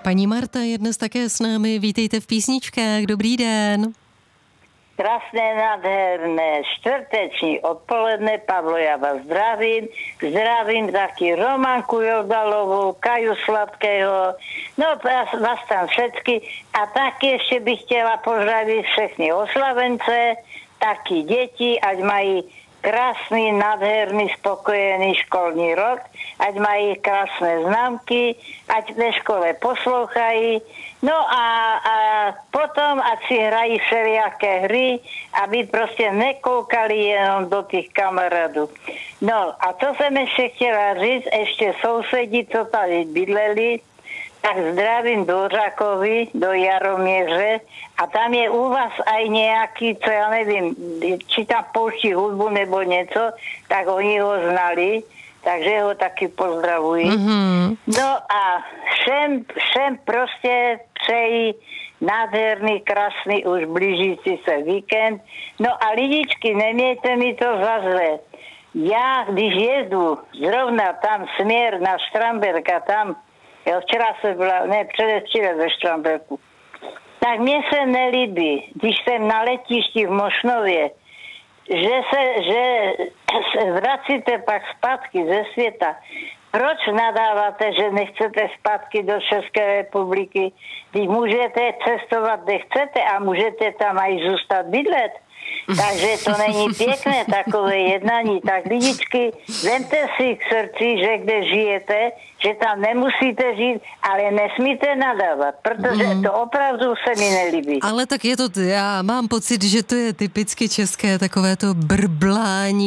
Paní Marta je dnes také s námi, vítejte v Písničkách, dobrý den. Krásné, nádherné, čtvrteční odpoledne, Pavlo, já vás zdravím. Zdravím taky Romanku Jordalovou, Kaju Sladkého, no vás tam všetky. A taky ještě bych chtěla pozdravit všechny oslavence, taky děti, ať mají krásný, nádherný, spokojený školní rok, ať mají krásné známky, ať ve škole poslouchají. No a potom, ať si hrají všelijaké hry, aby prostě nekoukali jenom do těch kamarádů. No a to jsem ještě chtěla říct, ještě sousedí, co tady bydleli, tak zdravím do Řakovi, do Jaroměře a tam je u vás aj nějaký, co já nevím, či tam pouští hudbu nebo něco, tak oni ho znali, takže ho taky pozdravuji. Mm-hmm. No a všem prostě přeji nádherný, krásný, už blížící se víkend. No a lidičky, nemějte mi to za zlé. Já, když jedu zrovna tam směr na Štramberk a tam, včera jsem byla, ne, předevčera ve Štramberku, tak mně se nelíbí, když jsem na letišti v Mošnově, že se vracíte pak zpátky ze světa. Proč nadáváte, že nechcete zpátky do České republiky, když můžete cestovat, kde chcete a můžete tam aj zůstat bydlet? Takže to není pěkné takové jednání. Tak lidičky, vemte si k srdci, že kde žijete, že tam nemusíte žít, ale nesmíte nadávat, protože to opravdu se mi nelíbí. Ale tak je to, já mám pocit, že to je typicky české, takové to brblání.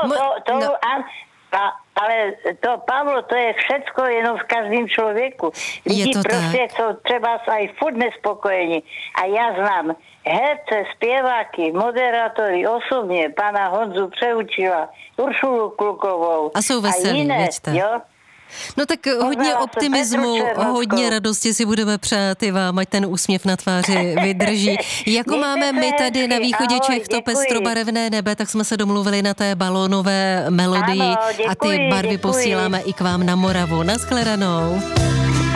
Ale to, Pavlo, to je všecko jenom v každém člověku. Lidi prostě jsou třeba aj furt nespokojení. A já znám herce, zpěváky, moderátory osobně, pana Honzu Přeučila, Uršulu Klukovou. A jsou veselí, jiné, jo? No tak hodně optimismu, hodně radosti si budeme přát i vám, ať ten úsměv na tváři vydrží. Jako máme my tady na východě Čech to pestrobarevné nebe, tak jsme se domluvili na té balónové melodii a ty barvy posíláme i k vám na Moravu. Naschledanou.